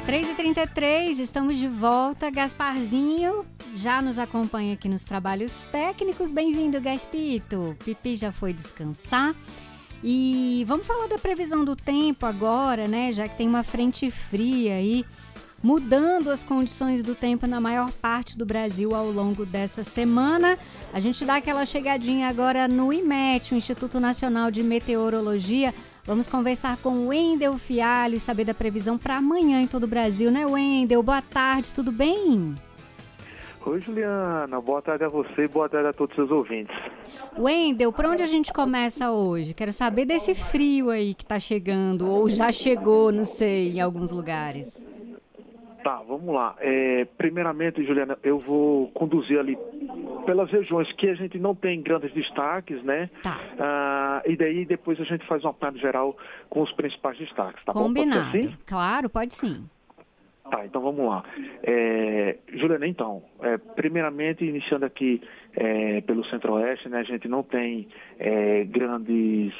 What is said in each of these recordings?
3h33, estamos de volta. Gasparzinho já nos acompanha aqui nos trabalhos técnicos. Bem-vindo, Gaspito. Pipi já foi descansar. E vamos falar da previsão do tempo agora, né? Já que tem uma frente fria aí, mudando as condições do tempo na maior parte do Brasil ao longo dessa semana. A gente dá aquela chegadinha agora no IMET, o Instituto Nacional de Meteorologia. Vamos conversar com o Wendel Fialho e saber da previsão para amanhã em todo o Brasil, né, Wendel? Boa tarde, tudo bem? Oi, Juliana. Boa tarde a você e boa tarde a todos os seus ouvintes. Wendel, por onde a gente começa hoje? Quero saber desse frio aí que tá chegando, ou já chegou, não sei, em alguns lugares. Tá, vamos lá. Primeiramente, Juliana, eu vou conduzir ali pelas regiões que a gente não tem grandes destaques, né? Tá. E daí depois a gente faz uma plano geral com os principais destaques, tá Combinado. bom? Pode ser assim? Claro, pode sim. Tá, então vamos lá. Juliana, então, primeiramente, iniciando aqui pelo Centro-Oeste, né? A gente não tem grandes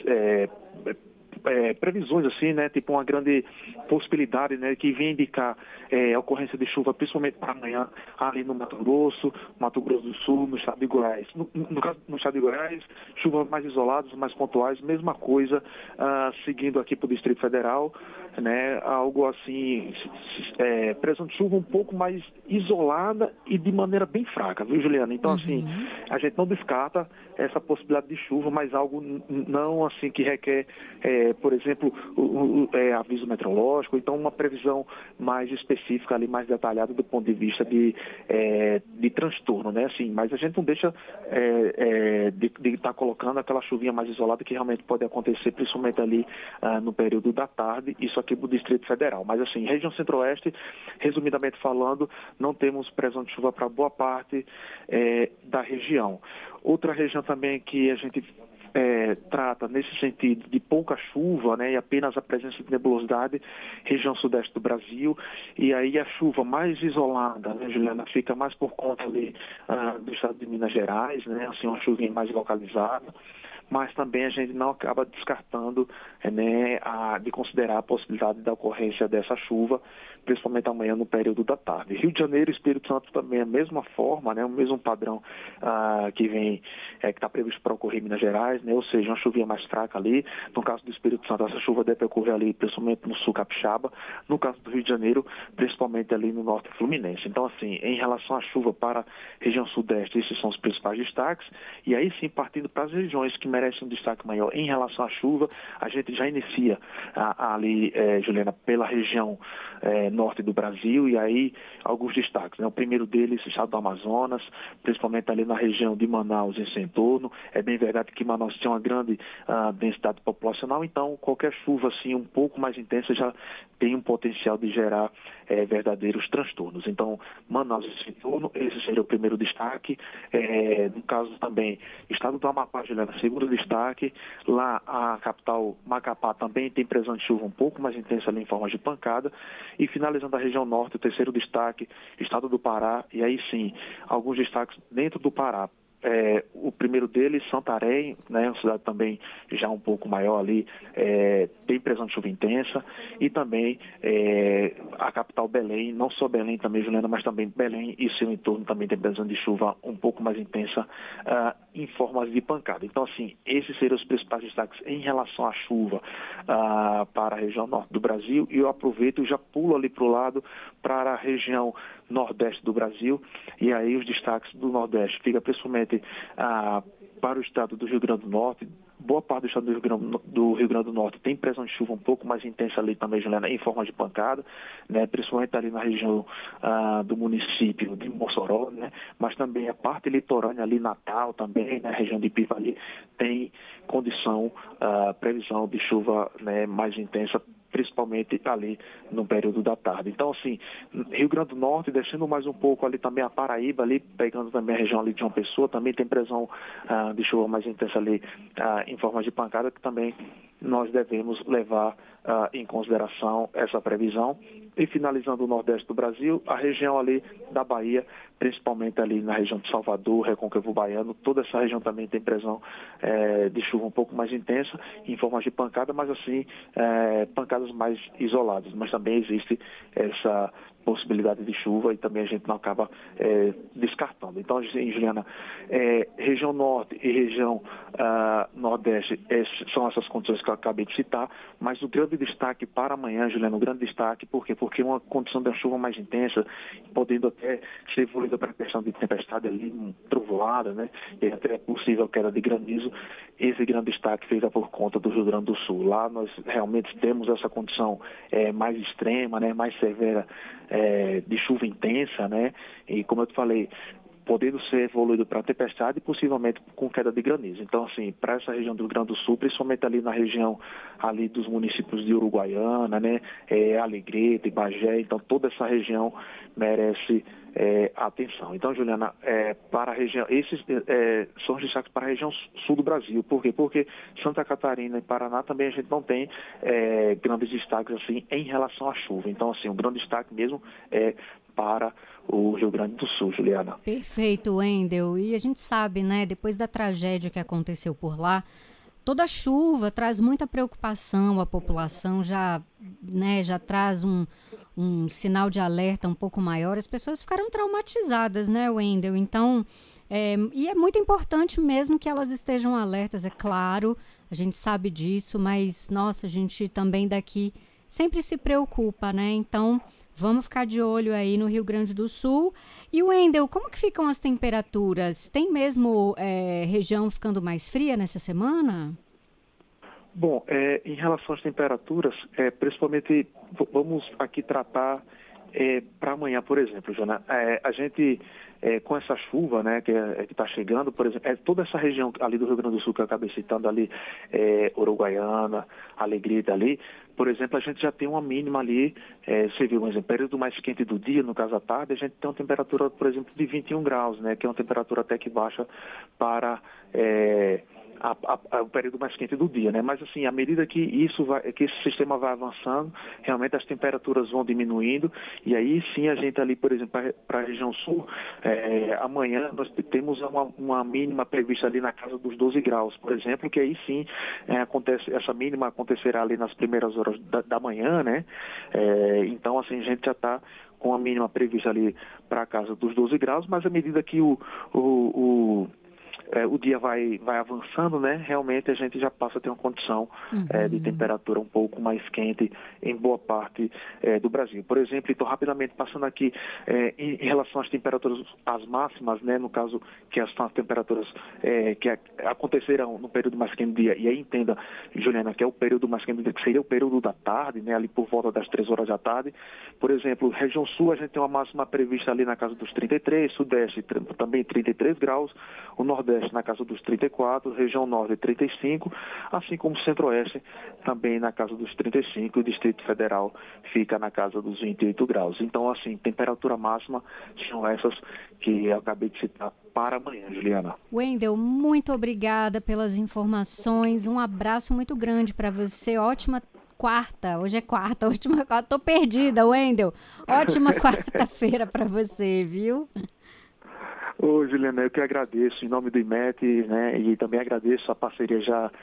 previsões assim, né, tipo uma grande possibilidade, né, que vem indicar a ocorrência de chuva, principalmente para amanhã, ali no Mato Grosso do Sul, no estado de Goiás. No caso, no estado de Goiás, chuvas mais isoladas, mais pontuais, mesma coisa, seguindo aqui para o Distrito Federal, né, algo assim, previsão de chuva um pouco mais isolada e de maneira bem fraca, viu, Juliana? Então, assim, a gente não descarta essa possibilidade de chuva, mas algo não assim que requer por exemplo, aviso meteorológico, então uma previsão mais específica ali, mais detalhada do ponto de vista de transtorno, né? Assim, mas a gente não deixa de estar colocando aquela chuvinha mais isolada que realmente pode acontecer, principalmente ali no período da tarde, isso aqui do Distrito Federal. Mas assim, região Centro-Oeste, resumidamente falando, não temos previsão de chuva para boa parte da região. Outra região também que a gente trata nesse sentido de pouca chuva, né, e apenas a presença de nebulosidade, região sudeste do Brasil, e aí a chuva mais isolada, né, Juliana, fica mais por conta ali do estado de Minas Gerais, né, assim, uma chuvinha mais localizada, mas também a gente não acaba descartando de considerar a possibilidade da ocorrência dessa chuva, principalmente amanhã no período da tarde. Rio de Janeiro e Espírito Santo também a mesma forma, né, o mesmo padrão que está previsto para ocorrer em Minas Gerais, né, ou seja, uma chuvinha mais fraca ali. No caso do Espírito Santo, essa chuva deve ocorrer ali, principalmente no sul capixaba. No caso do Rio de Janeiro, principalmente ali no norte fluminense. Então, assim, em relação à chuva para a região sudeste, esses são os principais destaques. E aí sim, partindo para as regiões que merecem um destaque maior em relação à chuva, a gente já inicia ali, Juliana, pela região norte do Brasil, e aí alguns destaques, né? O primeiro deles, o estado do Amazonas, principalmente ali na região de Manaus e seu entorno. É bem verdade que Manaus tem uma grande densidade populacional, então qualquer chuva assim um pouco mais intensa já tem um potencial de gerar verdadeiros transtornos. Então, Manaus e seu entorno, esse seria o primeiro destaque. No caso também, estado do Amapá, Juliana, segundo destaque. Lá a capital Macapá também tem previsão de chuva um pouco mais intensa ali em forma de pancada. E finalizando a região norte, o terceiro destaque, estado do Pará, e aí sim, alguns destaques dentro do Pará. O primeiro deles, Santarém, né, uma cidade também já um pouco maior ali, tem previsão de chuva intensa, e também a capital Belém, não só Belém também, Juliana, mas também Belém e seu entorno também tem previsão de chuva um pouco mais intensa em formas de pancada. Então, assim, esses seriam os principais destaques em relação à chuva para a região norte do Brasil, e eu aproveito e já pulo ali para o lado para a região nordeste do Brasil, e aí os destaques do Nordeste fica principalmente para o estado do Rio Grande do Norte. Boa parte do estado do Rio Grande do Norte tem previsão de chuva um pouco mais intensa ali também, Juliana, em forma de pancada, né, principalmente ali na região do município de Mossoró, né, mas também a parte litorânea ali, Natal também, na região de Pipa ali, tem previsão de chuva, né, mais intensa, principalmente ali no período da tarde. Então, assim, Rio Grande do Norte, descendo mais um pouco ali também a Paraíba, ali, pegando também a região ali de João Pessoa, também tem previsão de chuva mais intensa ali em forma de pancada, que também nós devemos levar em consideração essa previsão. E finalizando o nordeste do Brasil, a região ali da Bahia, principalmente ali na região de Salvador, Recôncavo Baiano, toda essa região também tem previsão de chuva um pouco mais intensa, em forma de pancada, mas assim, pancadas mais isoladas. Mas também existe essa possibilidade de chuva e também a gente não acaba descartando. Então, Juliana, região norte e região nordeste são essas condições que eu acabei de citar, mas o grande destaque para amanhã, Juliana, o grande destaque, por quê? Porque uma condição da chuva mais intensa, podendo até ser evoluída para a questão de tempestade ali, trovoada, né? E até possível queda de granizo, esse grande destaque fica por conta do Rio Grande do Sul. Lá nós realmente temos essa condição mais extrema, né? Mais severa, de chuva intensa, né? E como eu te falei, podendo ser evoluído para tempestade e possivelmente com queda de granizo. Então, assim, para essa região do Rio Grande do Sul, principalmente ali na região ali dos municípios de Uruguaiana, né, Alegrete, Bagé, então toda essa região merece atenção. Então, Juliana, para a região, esses são os destaques para a região sul do Brasil. Por quê? Porque Santa Catarina e Paraná também a gente não tem grandes destaques assim em relação à chuva. Então, assim, o grande destaque mesmo é para o Rio Grande do Sul, Juliana. Perfeito, Wendel. E a gente sabe, né, depois da tragédia que aconteceu por lá, toda chuva traz muita preocupação, a população já traz um sinal de alerta um pouco maior, as pessoas ficaram traumatizadas, né, Wendel? Então, e é muito importante mesmo que elas estejam alertas, é claro, a gente sabe disso, mas, nossa, a gente também daqui sempre se preocupa, né? Então, vamos ficar de olho aí no Rio Grande do Sul. E, Wendel, como que ficam as temperaturas? Tem mesmo região ficando mais fria nessa semana? Bom, em relação às temperaturas, principalmente, vamos aqui tratar para amanhã, por exemplo, Jana. A gente, com essa chuva, né, que está chegando, por exemplo, toda essa região ali do Rio Grande do Sul que eu acabei citando ali, Uruguaiana, Alegrete ali, por exemplo, a gente já tem uma mínima ali, você viu, um exemplo, período mais quente do dia, no caso à tarde, a gente tem uma temperatura, por exemplo, de 21 graus, né, que é uma temperatura até que baixa para o período mais quente do dia, né? Mas assim, à medida que esse sistema vai avançando, realmente as temperaturas vão diminuindo e aí sim a gente ali, por exemplo, para a região sul, amanhã nós temos uma mínima prevista ali na casa dos 12 graus, por exemplo, que aí sim essa mínima acontecerá ali nas primeiras horas da manhã, né? Então assim, a gente já está com a mínima prevista ali para a casa dos 12 graus, mas à medida que o dia vai avançando, né? Realmente a gente já passa a ter uma condição de temperatura um pouco mais quente em boa parte do Brasil. Por exemplo, estou rapidamente passando aqui em relação às temperaturas, as máximas, né? No caso, que são as temperaturas que acontecerão no período mais quente do dia. E aí entenda, Juliana, que é o período mais quente do dia, que seria o período da tarde, né? Ali por volta das 3 horas da tarde. Por exemplo, região sul, a gente tem uma máxima prevista ali na casa dos 33, sudeste também 33 graus, o nordeste na casa dos 34, região norte 35, assim como o centro-oeste também na casa dos 35 e o Distrito Federal fica na casa dos 28 graus. Então, assim, temperatura máxima são essas que eu acabei de citar para amanhã, Juliana. Wendel, muito obrigada pelas informações, um abraço muito grande para você, ótima quarta, hoje é quarta, tô perdida, Wendel, ótima quarta-feira para você, viu? Ô, Juliana, eu que agradeço em nome do IMET, né, e também agradeço a parceria já